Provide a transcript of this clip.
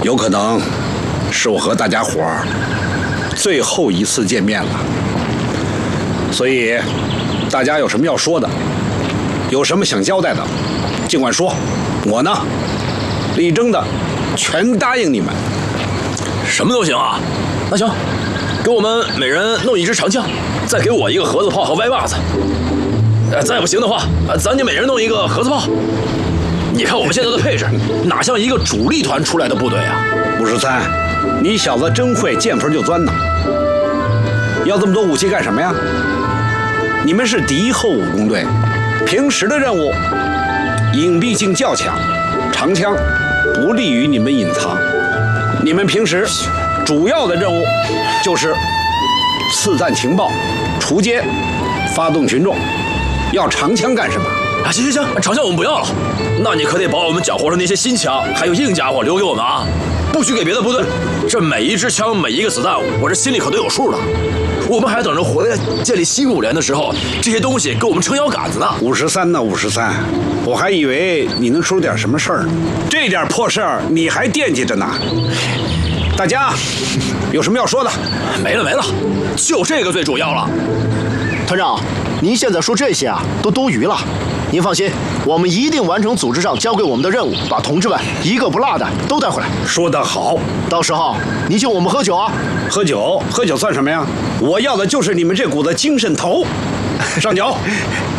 有可能是我和大家伙儿最后一次见面了，所以大家有什么要说的，有什么想交代的，尽管说，我呢力争的全答应你们。 什么都行啊。那行，给我们每人弄一支长枪，再给我一个盒子炮和歪把子。再不行的话，咱就每人弄一个盒子炮。你看我们现在的配置，哪像一个主力团出来的部队啊 ？53，你小子真会见缝就钻呐！要这么多武器干什么呀？你们是敌后武工队，平时的任务隐蔽性较强，长枪不利于你们隐藏。你们平时主要的任务就是刺探情报、除奸、发动群众。要长枪干什么？ 行，长枪我们不要了。那你可得把我们缴获的那些新枪还有硬家伙留给我们啊，不许给别的部队。这每一支枪每一个子弹，我这心里可都有数的。我们还等着回来建立新5连的时候，这些东西给我们撑腰杆子呢。 53呢，53，我还以为你能出点什么事儿呢，这点破事儿你还惦记着呢。大家有什么要说的？ 没了，就这个最主要了。 团长，您现在说这些啊，都多余了。您放心，我们一定完成组织上交给我们的任务，把同志们一个不落的都带回来。 说得好， 到时候你请我们喝酒啊！ 喝酒算什么呀？我要的就是你们这股子精神头。上酒。